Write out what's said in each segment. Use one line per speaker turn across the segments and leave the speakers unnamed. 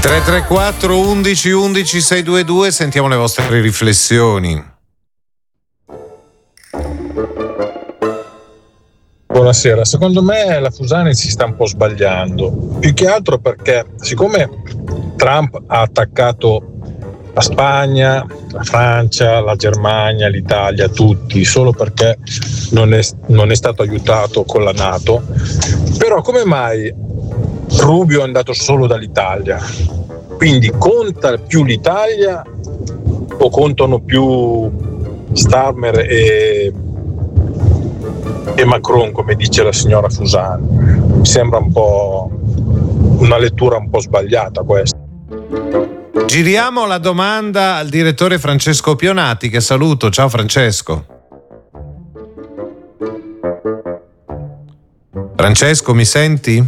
334 11 11 622, sentiamo le vostre riflessioni.
Buonasera, secondo me la Fusani si sta un po' sbagliando, più che altro perché siccome Trump ha attaccato la Spagna, la Francia, la Germania, l'Italia, tutti, solo perché non è stato aiutato con la NATO, però come mai Rubio è andato solo dall'Italia? Quindi conta più l'Italia o contano più Starmer e Macron, come dice la signora Fusani? Mi sembra un po' una lettura un po' sbagliata questa.
Giriamo la domanda al direttore Francesco Pionati, che saluto. Ciao Francesco. Francesco, mi senti?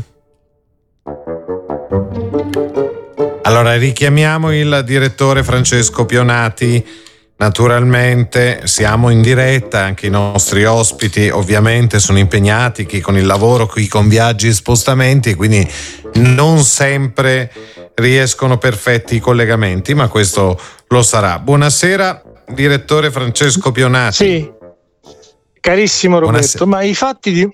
Allora richiamiamo il direttore Francesco Pionati. Naturalmente siamo in diretta, anche i nostri ospiti ovviamente sono impegnati, chi con il lavoro, chi con viaggi e spostamenti, quindi non sempre riescono perfetti i collegamenti, ma questo lo sarà. Buonasera direttore Francesco Pionati.
Sì, carissimo Roberto, buonasera. Ma i fatti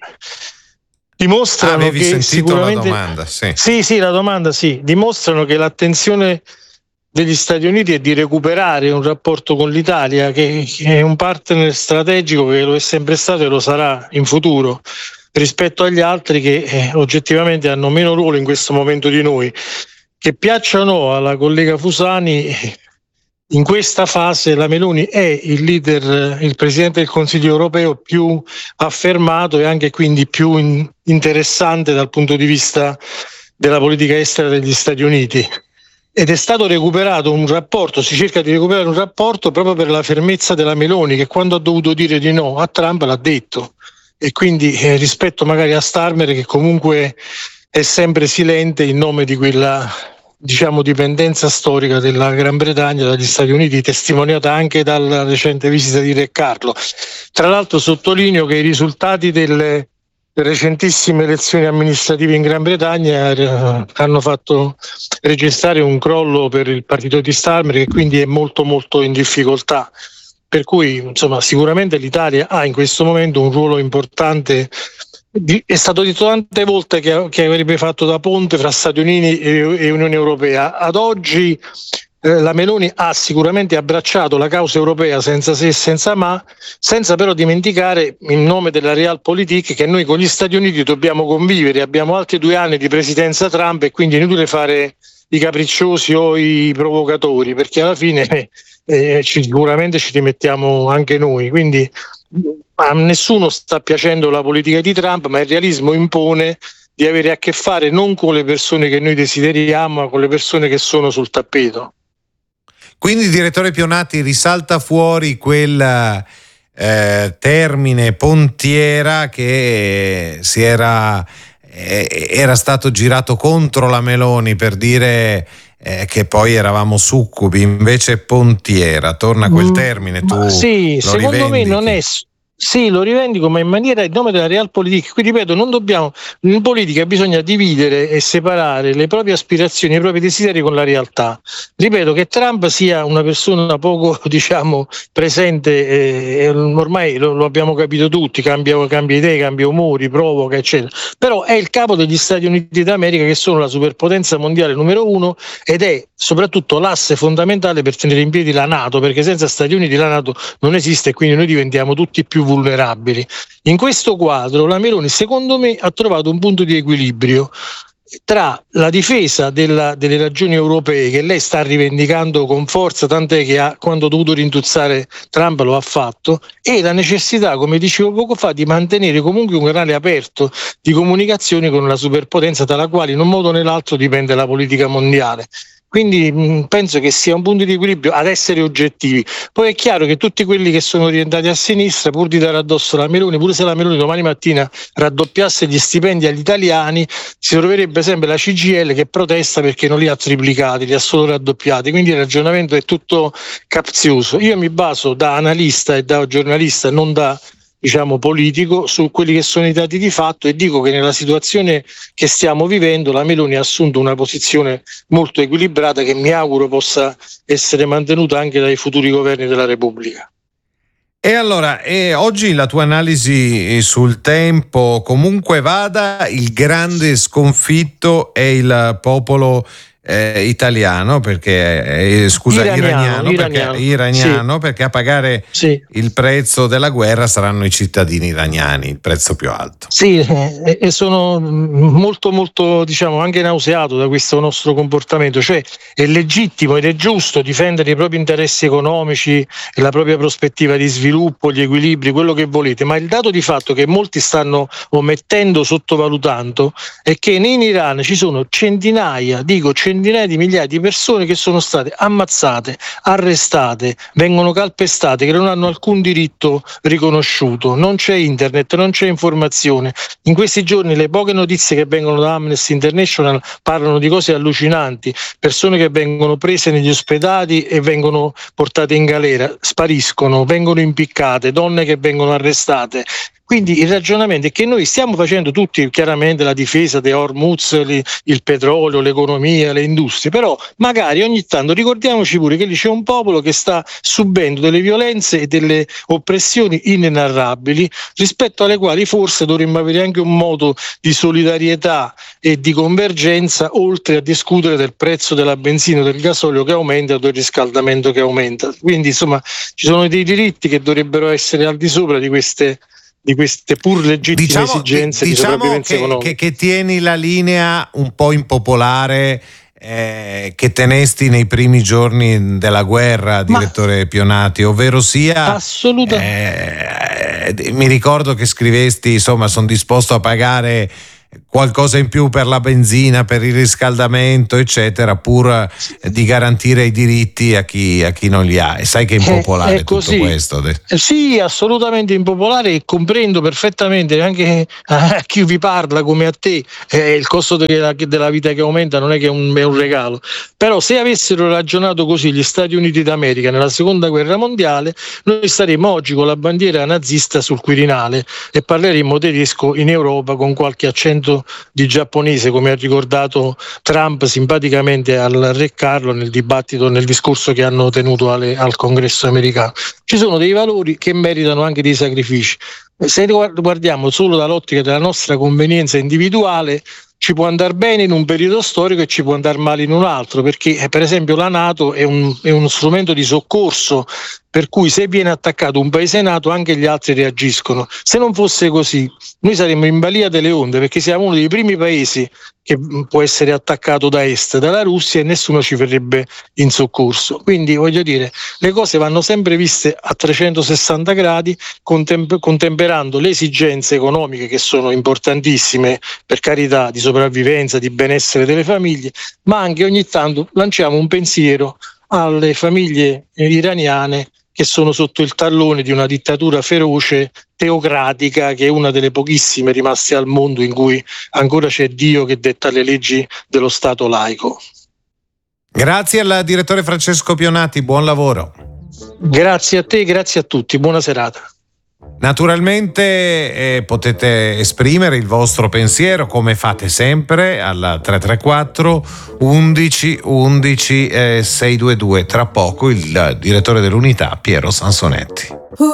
dimostrano
avevi
che
sentito
sicuramente
la domanda?
Sì, la domanda sì, dimostrano che l'attenzione degli Stati Uniti è di recuperare un rapporto con l'Italia che è un partner strategico, che lo è sempre stato e lo sarà in futuro, rispetto agli altri che oggettivamente hanno meno ruolo in questo momento di noi. Che piaccia o no alla collega Fusani, in questa fase la Meloni è il leader, il presidente del Consiglio europeo più affermato e anche quindi più interessante dal punto di vista della politica estera degli Stati Uniti. Ed è stato recuperato un rapporto, si cerca di recuperare un rapporto proprio per la fermezza della Meloni, che quando ha dovuto dire di no a Trump l'ha detto, e quindi rispetto magari a Starmer, che comunque è sempre silente in nome di quella, diciamo, dipendenza storica della Gran Bretagna dagli Stati Uniti, testimoniata anche dalla recente visita di Re Carlo. Tra l'altro sottolineo che i risultati delle recentissime elezioni amministrative in Gran Bretagna hanno fatto registrare un crollo per il partito di Starmer, che quindi è molto molto in difficoltà, per cui insomma sicuramente l'Italia ha in questo momento un ruolo importante. È stato detto tante volte che avrebbe fatto da ponte fra Stati Uniti e Unione Europea. Ad oggi la Meloni ha sicuramente abbracciato la causa europea senza se e senza ma, senza però dimenticare, in nome della Realpolitik, che noi con gli Stati Uniti dobbiamo convivere. Abbiamo altri 2 anni di presidenza Trump e quindi è inutile fare i capricciosi o i provocatori, perché alla fine sicuramente ci rimettiamo anche noi. Quindi a nessuno sta piacendo la politica di Trump, ma il realismo impone di avere a che fare non con le persone che noi desideriamo, ma con le persone che sono sul tappeto.
Quindi, direttore Pionati, risalta fuori quel termine pontiera che era stato girato contro la Meloni per dire che poi eravamo succubi, invece pontiera. Torna quel termine, tu
sì,
lo
secondo
rivendichi?
me non è. Sì, lo rivendico, ma in maniera, in nome della Realpolitik. Qui ripeto, non dobbiamo, in politica bisogna dividere e separare le proprie aspirazioni, i propri desideri con la realtà. Ripeto che Trump sia una persona poco, diciamo, presente, ormai lo abbiamo capito tutti, cambia idee, cambia umori, provoca, eccetera. Però è il capo degli Stati Uniti d'America, che sono la superpotenza mondiale numero 1 ed è soprattutto l'asse fondamentale per tenere in piedi la NATO, perché senza Stati Uniti la NATO non esiste e quindi noi diventiamo tutti più vulnerabili. In questo quadro la Meloni, secondo me, ha trovato un punto di equilibrio tra la difesa delle ragioni europee, che lei sta rivendicando con forza, tant'è che quando ha dovuto rintuzzare Trump lo ha fatto, e la necessità, come dicevo poco fa, di mantenere comunque un canale aperto di comunicazione con una superpotenza dalla quale in un modo o nell'altro dipende la politica mondiale. Quindi penso che sia un punto di equilibrio, ad essere oggettivi. Poi è chiaro che tutti quelli che sono orientati a sinistra, pur di dare addosso la Meloni, pure se la Meloni domani mattina raddoppiasse gli stipendi agli italiani, si troverebbe sempre la CGIL che protesta perché non li ha triplicati, li ha solo raddoppiati. Quindi il ragionamento è tutto capzioso. Io mi baso da analista e da giornalista, non da politico su quelli che sono i dati di fatto, e dico che nella situazione che stiamo vivendo la Meloni ha assunto una posizione molto equilibrata che mi auguro possa essere mantenuta anche dai futuri governi della Repubblica.
E allora, oggi la tua analisi sul tempo, comunque vada, il grande sconfitto è il popolo italiano, perché iraniano, perché a pagare il prezzo della guerra saranno i cittadini iraniani, il prezzo più alto.
Sì, e sono molto molto anche nauseato da questo nostro comportamento. Cioè, è legittimo ed è giusto difendere i propri interessi economici e la propria prospettiva di sviluppo, gli equilibri, quello che volete, ma il dato di fatto che molti stanno omettendo, sottovalutando, è che in Iran ci sono centinaia di migliaia di persone che sono state ammazzate, arrestate, vengono calpestate, che non hanno alcun diritto riconosciuto. Non c'è internet, non c'è informazione. In questi giorni le poche notizie che vengono da Amnesty International parlano di cose allucinanti, persone che vengono prese negli ospedali e vengono portate in galera, spariscono, vengono impiccate, donne che vengono arrestate. Quindi il ragionamento è che noi stiamo facendo tutti chiaramente la difesa di Hormuz, il petrolio, l'economia, le industrie, però magari ogni tanto ricordiamoci pure che lì c'è un popolo che sta subendo delle violenze e delle oppressioni inenarrabili, rispetto alle quali forse dovremmo avere anche un modo di solidarietà e di convergenza, oltre a discutere del prezzo della benzina, del gasolio che aumenta o del riscaldamento che aumenta. Quindi insomma ci sono dei diritti che dovrebbero essere al di sopra di queste pur legittime esigenze di sopravvivenza economica.
Che tieni la linea un po' impopolare che tenesti nei primi giorni della guerra, direttore Pionati, ovvero sia assolutamente. Mi ricordo che scrivesti, insomma, sono disposto a pagare qualcosa in più per la benzina, per il riscaldamento, eccetera, pur di garantire i diritti a chi non li ha. E sai che è impopolare tutto questo.
Sì, assolutamente impopolare, e comprendo perfettamente anche a chi vi parla come a te. Il costo della vita che aumenta non è che è un regalo. Però se avessero ragionato così gli Stati Uniti d'America nella seconda guerra mondiale, noi staremmo oggi con la bandiera nazista sul Quirinale e parleremmo tedesco in Europa con qualche accento di giapponese, come ha ricordato Trump simpaticamente al re Carlo nel discorso che hanno tenuto al Congresso americano. Ci sono dei valori che meritano anche dei sacrifici. Se guardiamo solo dall'ottica della nostra convenienza individuale, ci può andare bene in un periodo storico e ci può andare male in un altro, perché per esempio la NATO è uno strumento di soccorso, per cui se viene attaccato un paese NATO anche gli altri reagiscono. Se non fosse così, noi saremmo in balia delle onde, perché siamo uno dei primi paesi che può essere attaccato da est, dalla Russia, e nessuno ci verrebbe in soccorso. Quindi voglio dire, le cose vanno sempre viste a 360 gradi, contemperando le esigenze economiche, che sono importantissime, per carità, di sopravvivenza, di benessere delle famiglie, ma anche ogni tanto lanciamo un pensiero alle famiglie iraniane che sono sotto il tallone di una dittatura feroce, teocratica, che è una delle pochissime rimaste al mondo in cui ancora c'è Dio che detta le leggi dello Stato laico.
Grazie al direttore Francesco Pionati, buon lavoro.
Grazie a te, grazie a tutti, buona serata.
Naturalmente potete esprimere il vostro pensiero come fate sempre al 334 11 11 622. Tra poco il direttore dell'unità Piero Sansonetti.